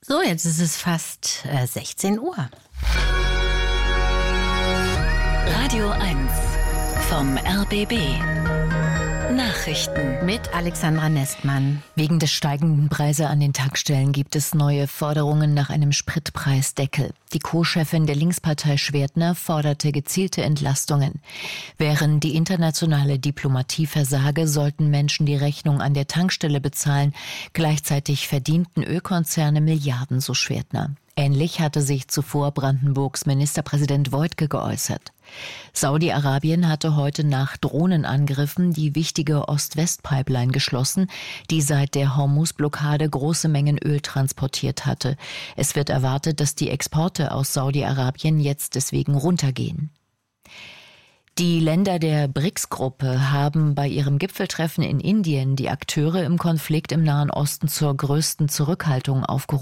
So, jetzt ist es fast 16 Uhr. Radio 1 vom RBB. Nachrichten Mit Alexandra Nestmann. Wegen des steigenden Preises an den Tankstellen gibt es neue Forderungen nach einem Spritpreisdeckel. Die Co-Chefin der Linkspartei Schwertner forderte gezielte Entlastungen. Während die internationale Diplomatie versage, sollten Menschen die Rechnung an der Tankstelle bezahlen. Gleichzeitig verdienten Ölkonzerne Milliarden, so Schwertner. Ähnlich hatte sich zuvor Brandenburgs Ministerpräsident Woidke geäußert. Saudi-Arabien hatte heute nach Drohnenangriffen die wichtige Ost-West-Pipeline geschlossen, die seit der Hormuz-Blockade große Mengen Öl transportiert hatte. Es wird erwartet, dass die Exporte aus Saudi-Arabien jetzt deswegen runtergehen. Die Länder der BRICS-Gruppe haben bei ihrem Gipfeltreffen in Indien die Akteure im Konflikt im Nahen Osten zur größten Zurückhaltung aufgerufen.